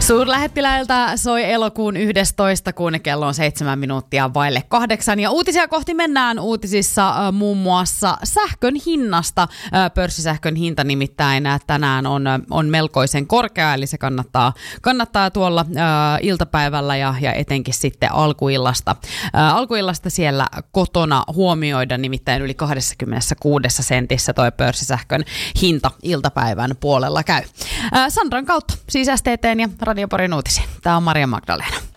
Suurlähettiläiltä soi elokuun 11, kun kello on 7 minuuttia vaille 8. Ja uutisia kohti mennään. Uutisissa muun muassa sähkön hinnasta. Pörssisähkön hinta nimittäin tänään on melkoisen korkea, eli se kannattaa tuolla iltapäivällä ja etenkin sitten alkuillasta. Alkuillasta siellä kotona huomioida, nimittäin yli 26 sentissä toi pörssisähkön hinta iltapäivän puolella käy. Sandran kautta, siis STT:n ja Radio Porin uutisiin. Tämä on Maria Magdalena.